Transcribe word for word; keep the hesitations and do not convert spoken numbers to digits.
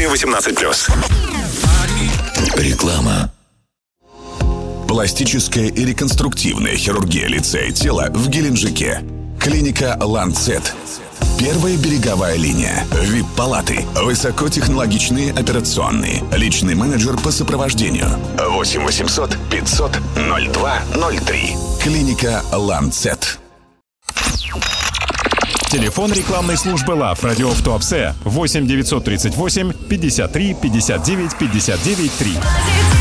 Свыше восемнадцать плюс. Реклама. Пластическая и реконструктивная хирургия лица и тела в Геленджике. Клиника «Ланцет». Первая береговая линия. ви ай пи-палаты. Высокотехнологичные операционные. Личный менеджер по сопровождению. восемь восемьсот пятьсот ноль два ноль три. Клиника «Ланцет». Телефон рекламной службы ЛАВ «Радио в Туапсе» восемь девятьсот тридцать восемь пятьдесят три пятьдесят девять пятьдесят девять три.